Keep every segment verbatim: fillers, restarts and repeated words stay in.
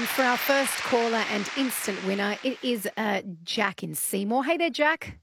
And for our first caller and instant winner, it is uh, Jack in Seymour. Hey there, Jack.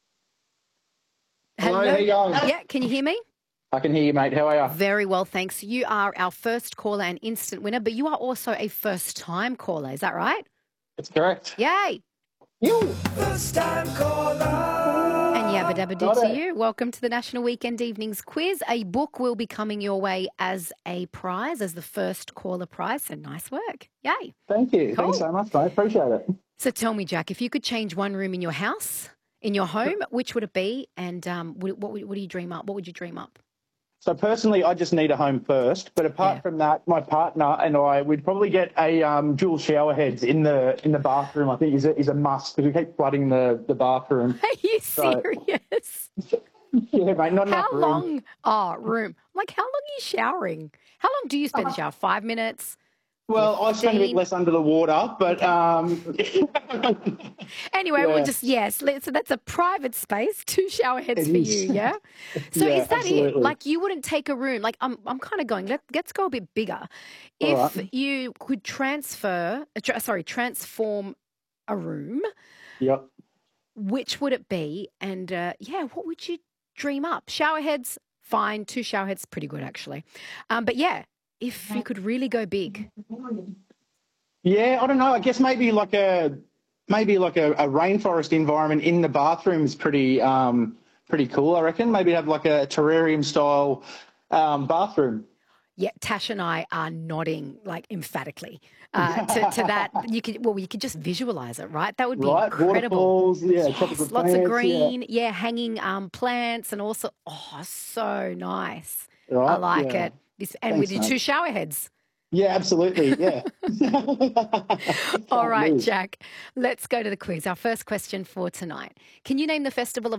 Hello, how you going? Yeah, can you hear me? I can hear you, mate. How are you? Very well, thanks. You are our first caller and instant winner, but you are also a first-time caller. Is that right? That's correct. Yay. You. First-time caller. And yabba dabba do Got to it. you. Welcome to the National Weekend Evenings Quiz. A book will be coming your way as a prize, as the first caller prize. So nice work. Yay. Thank you. Cool. Thanks so much, mate. Appreciate it. So tell me, Jack, if you could change one room in your house, in your home, which would it be? And um, what, what, what do you dream up? What would you dream up? So personally, I just need a home first. But apart Yeah. from that, my partner and I would probably get a um, dual shower heads in the in the bathroom. I think is a, is a must because we keep flooding the, the bathroom. Are you So- serious? Yeah, mate. Not enough How room. long? Oh, room. Like, how long are you showering? How long do you spend in the shower? Five minutes? Well, I spend a bit fifteen. less under the water, but um, Anyway, Yeah. we'll just, yes. let- So that's a private space, two shower heads It for is. you, yeah? So Yeah, is that it? absolutely. Like, you wouldn't take a room. Like, I'm I'm kind of going, let, let's go a bit bigger. If right. you could transfer, uh, tra- sorry, transform a room, yep. which would it be? And, uh, yeah, what would you dream up? Shower heads, fine. Two shower heads, pretty good, actually. Um, but, yeah, if you could really go big. Yeah, I don't know. I guess maybe like a maybe like a, a rainforest environment in the bathroom is pretty um, pretty cool. I reckon maybe have like a terrarium style um, bathroom. Yeah, Tash and I are nodding like emphatically uh, to, to that. You could, well, you could just visualize it, right? That would be Right, incredible. waterfalls, yeah, Yes, tropical lots plants, of yeah. green, yeah, hanging um, plants, and also, oh, so nice. I Right, like yeah. it. This, and Thanks, with your mate. two shower heads. Yeah, absolutely. Yeah. All Can't right, lose. Jack, let's go to the quiz. Our first question for tonight. Can you name the festival of